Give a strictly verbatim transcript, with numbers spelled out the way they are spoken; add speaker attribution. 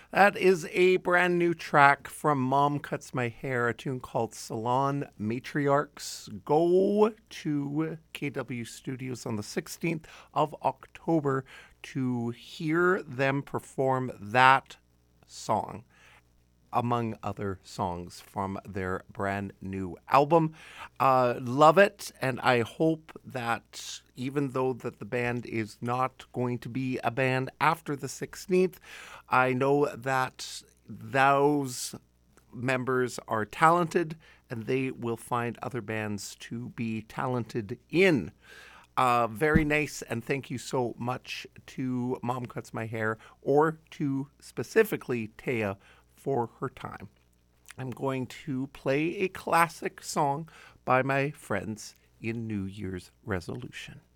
Speaker 1: That is a brand new track from Mom Cuts My Hair, a tune called Salon Matriarchs. Go to K W Studios on the sixteenth of October to hear them perform that song, among other songs from their brand new album. Uh, love it, and I hope that even though that the band is not going to be a band after the sixteenth, I know that those members are talented and they will find other bands to be talented in. Uh, very nice, and thank you so much to Mom Cuts My Hair, or to specifically Taya for her time. I'm going to play a classic song by my friends in New Year's resolution.